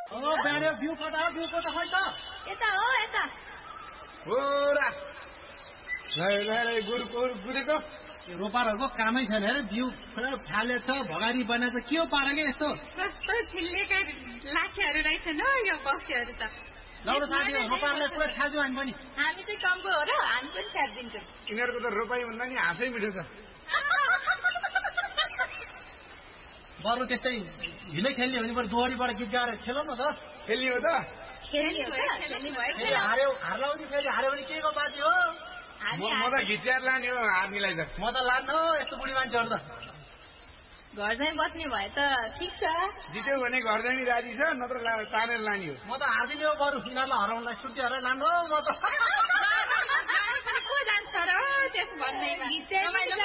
बेडे बिउ कता हो बिउ कता खै त यता हो यता हो र गुरेको रोपारहरूको कामै छैन अरे बिउ फालेछ भगारी बनाएछ के हो पारा के यस्तो कस्तो छिल्लेका लाखेहरू रहेछन् हो यो पक्षीहरू त लाउनु साथी रोपारलाई पुरा छाड्यौँ हामी पनि हामी चाहिँ टङ्गो हो र हामी पनि छाडिदिन्छौँ यिनीहरूको त रोपाई भन्दा नि हाँसै मिठो छ बरु त्यस्तै हिलै खेल्ने भने बरु दोहोरीबाट गीत गाएर खेलौँ न त खेल्ने हो त हार्यो हार्ला पनि फेरि हार्यो भने के को बाजी हो म त घिच्याएर लाने हो आर्मीलाई त म त लान्न हो यस्तो बुढी मान्छेहरू त घर चाहिँ बस्ने भए त ठिक छ जित्यो भने घर जाने राजी छ नत्र तानेर लाने हो म त हार्दिने हो बरु यिनीहरूलाई हराउनलाई छुट्टी हराइ लानु हो म त को जान्छ र त्यस भन्दैमा